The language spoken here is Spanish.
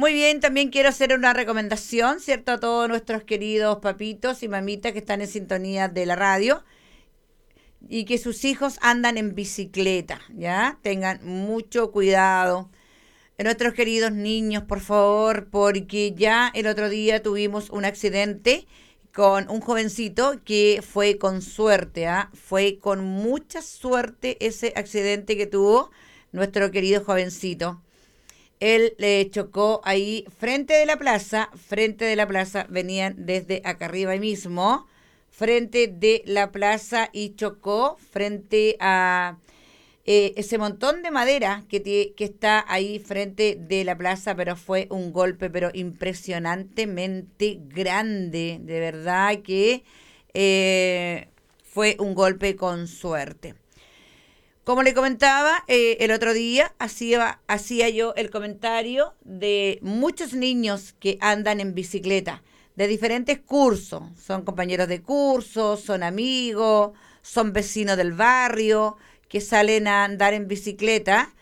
Muy bien, también quiero hacer una recomendación, ¿cierto? A todos nuestros queridos papitos y mamitas que están en sintonía de la radio y que sus hijos andan en bicicleta, ¿ya? Tengan mucho cuidado. Nuestros queridos niños, por favor, porque ya el otro día tuvimos un accidente con un jovencito que fue con suerte, ¿ah? Fue con mucha suerte ese accidente que tuvo nuestro querido jovencito. Él le chocó ahí frente de la plaza, venían desde acá arriba mismo, frente de la plaza y chocó frente a ese montón de madera que está ahí frente de la plaza, pero fue un golpe, pero impresionantemente grande, de verdad que fue un golpe con suerte. Como le comentaba, el otro día hacía yo el comentario de muchos niños que andan en bicicleta, de diferentes cursos. Son compañeros de curso, son amigos, son vecinos del barrio, que salen a andar en bicicleta